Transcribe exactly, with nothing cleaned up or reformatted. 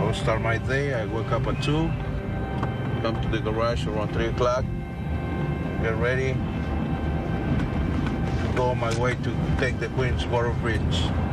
will start my day. I wake up at two, come to the garage around three o'clock, get ready, go on my way to take the Queensboro Bridge.